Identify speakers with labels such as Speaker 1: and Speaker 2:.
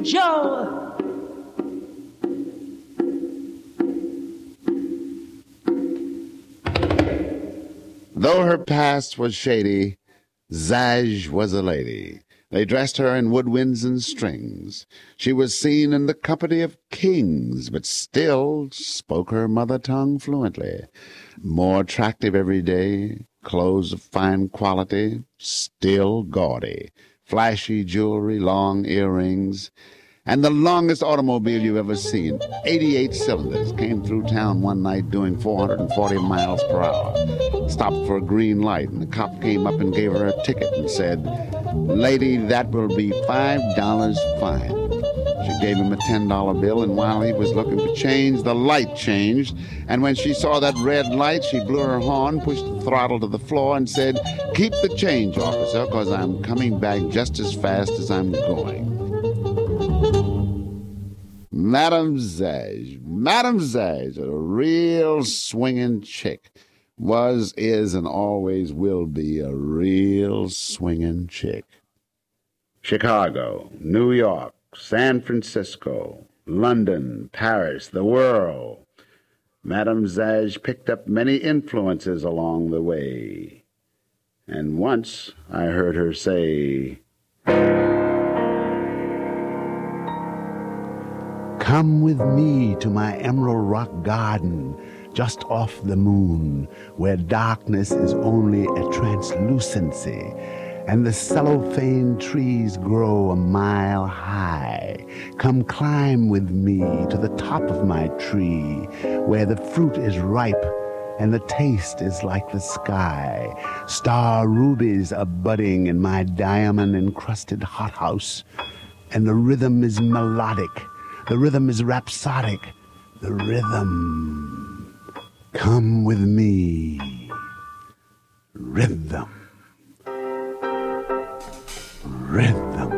Speaker 1: Joe.
Speaker 2: Though her past was shady, Zage was a lady. They dressed her in woodwinds and strings. She was seen in the company of kings, but still spoke her mother tongue fluently. More attractive every day, clothes of fine quality, still gaudy, flashy jewelry, long earrings, and the longest automobile you've ever seen, 88 cylinders, came through town one night doing 440 miles per hour. Stopped for a green light, and the cop came up and gave her a ticket and said, "Lady, that will be $5 fine." She gave him a $10 bill, and while he was looking for change, the light changed. And when she saw that red light, she blew her horn, pushed the throttle to the floor, and said, "Keep the change, officer, because I'm coming back just as fast as I'm going." Madame Zage, a real swinging chick. Was, is, and always will be a real swinging chick. Chicago, New York, San Francisco, London, Paris, the world. Madame Zage picked up many influences along the way. And once I heard her say, "Come with me to my emerald rock garden, just off the moon, where darkness is only a translucency, and the cellophane trees grow a mile high. Come climb with me to the top of my tree, where the fruit is ripe and the taste is like the sky. Star rubies are budding in my diamond-encrusted hothouse, and the rhythm is melodic. The rhythm is rhapsodic. The rhythm. Come with me. Rhythm. Rhythm.